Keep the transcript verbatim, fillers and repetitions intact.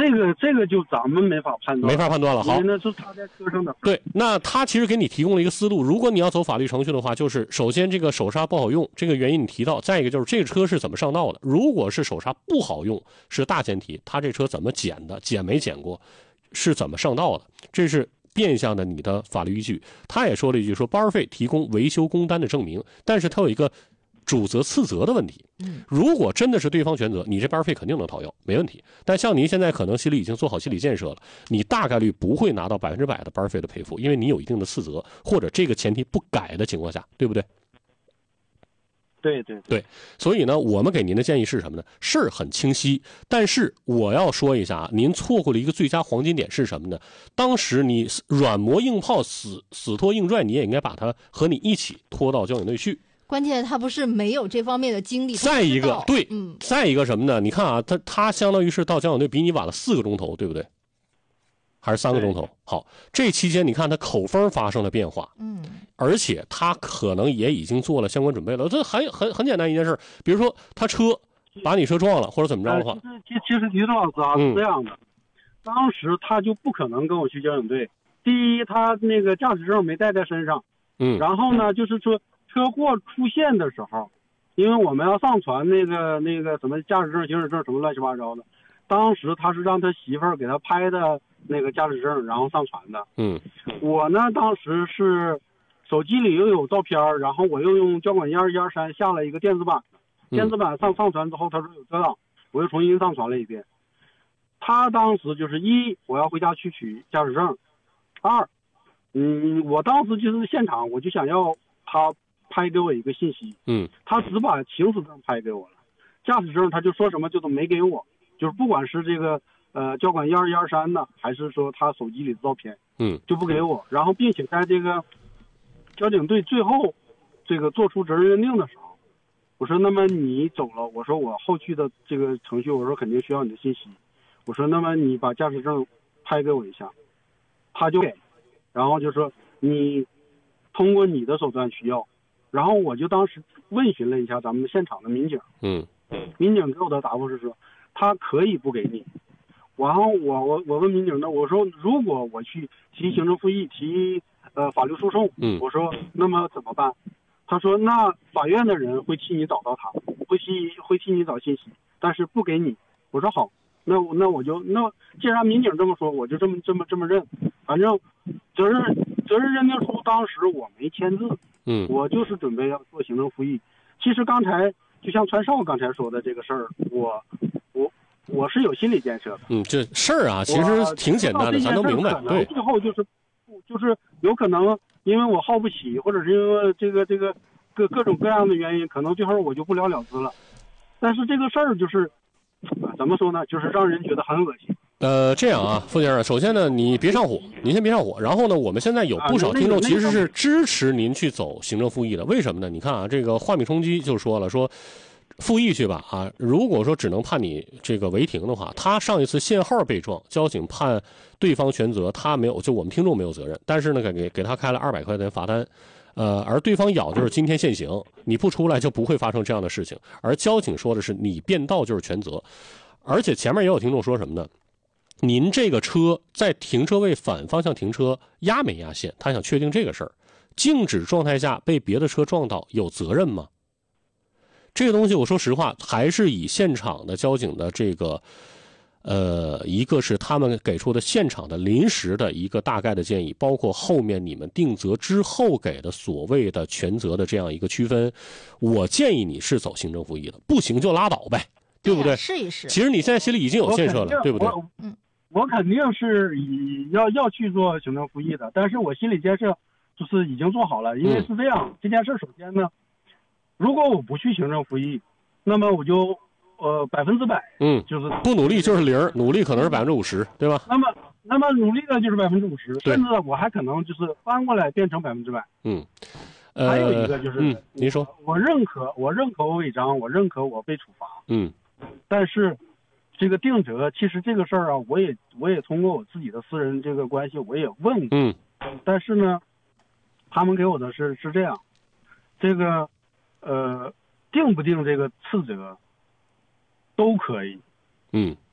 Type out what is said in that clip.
这个这个就咱们没法判断， 没法判断了。好， 那是他在车上的。 对，那他其实给你提供了一个思路。如果你要走法律程序的话，就是首先这个手刹不好用，这个原因你提到；再一个就是这个车是怎么上道的。如果是手刹不好用，是大前提，他这车怎么检的，检没检过，是怎么上道的，这是变相的你的法律依据。他也说了一句，说报废提供维修工单的证明，但是他有一个主责次责的问题。如果真的是对方全责，你这班费肯定能讨要，没问题。但像您现在可能心里已经做好心理建设了，你大概率不会拿到百分之百的班费的赔付，因为你有一定的次责，或者这个前提不改的情况下，对不对？ 对对对，所以呢，我们给您的建议是什么呢？事儿很清晰，但是我要说一下啊，您错过了一个最佳黄金点是什么呢？当时你软磨硬泡、死死拖硬拽，你也应该把它和你一起拖到交警队去。 关键他不是没有这方面的经历。 再一个，对， 嗯， 再一个什么呢？你看啊，他他相当于是到交警队比你晚了四个钟头，对不对？还是三个钟头？好，这期间你看他口风发生了变化， 嗯， 而且他可能也已经做了相关准备了。这很很很简单一件事，比如说他车把你车撞了，或者怎么着的话， 呃、其实其实李老师啊、 嗯、 是这样的，当时他就不可能跟我去交警队。第一，他那个驾驶证没带在身上， 嗯， 然后呢，就是说。车祸出现的时候，因为我们要上传那个那个什么驾驶证、行驶证什么乱七八糟的，当时他是让他媳妇儿给他拍的那个驾驶证，然后上传的。 嗯， 我呢当时是手机里又有照片，然后我又用交管一二一二三下了一个电子版，电子版上上传之后，他说有遮挡，我又重新上传了一遍。他当时就是一，我要回家去取驾驶证；二，嗯，我当时就是现场，我就想要他拍给我一个信息， 嗯， 他只把行驶证拍给我了，驾驶证他就说什么就是没给我，就是不管是这个呃交管一二一二三的，还是说他手机里的照片， 嗯， 就不给我。然后并且在这个交警队最后这个做出责任认定的时候，我说那么你走了，我说我后续的这个程序，我说肯定需要你的信息，我说那么你把驾驶证拍给我一下，他就给，然后就说你通过你的手段需要。然后我就当时问询了一下咱们现场的民警， 嗯， 民警给我的答复是说，他可以不给你。然后我我我问民警呢，我说如果我去提行政复议，提呃法律诉讼， 嗯， 我说那么怎么办？他说那法院的人会替你找到他，会替会替你找信息，但是不给你。我说好，那那我就那既然民警这么说，我就这么这么这么认。反正责任责任认定书当时我没签字。 嗯， 我就是准备要做行政复议。其实刚才就像川少刚才说的这个事儿，我我我是有心理建设的。 嗯，这事儿啊，其实挺简单的，咱都明白。对， 最后就是就是有可能因为我耗不起，或者是因为这个这个各各种各样的原因，可能最后我就不了了之了。但是这个事儿就是，怎么说呢？就是让人觉得很恶心。 呃，这样啊，傅先生，首先呢，你别上火，您先别上火。然后呢，我们现在有不少听众其实是支持您去走行政复议的。为什么呢？你看啊，这个画米充饥就说了，说复议去吧啊。如果说只能判你这个违停的话，他上一次限号被撞，交警判对方全责，他没有，就我们听众没有责任，但是呢，给给给他开了二百块钱罚单。呃，而对方咬就是今天限行，你不出来就不会发生这样的事情。而交警说的是你变道就是全责，而且前面也有听众说什么呢？您这个车在停车位反方向停车压没压线？他想确定这个事儿。静止状态下被别的车撞到，有责任吗？这个东西我说实话，还是以现场的交警的这个，呃，一个是他们给出的现场的临时的一个大概的建议，包括后面你们定责之后给的所谓的全责的这样一个区分。我建议你是走行政复议的，不行就拉倒呗，对不对？ 试一试。 其实你现在心里已经有建设了，对不对？ 嗯。我肯定是以要要去做行政复议的，但是我心理建设就是已经做好了，因为是这样，嗯、这件事首先呢，如果我不去行政复议，那么我就呃百分之百，嗯，就是不努力就是零，努力可能是百分之五十，对吧？ 那么那么努力的就是百分之五十，甚至我还可能就是翻过来变成百分之百， 嗯。呃、 还有一个就是， 嗯，您说， 我认可我认可我违章，我认可我被处罚， 嗯， 但是。这个定责，其实这个事儿啊，我也我也通过我自己的私人这个关系，我也问过， 嗯， 但是呢，他们给我的是是这样，这个呃定不定这个次责都可以， 嗯，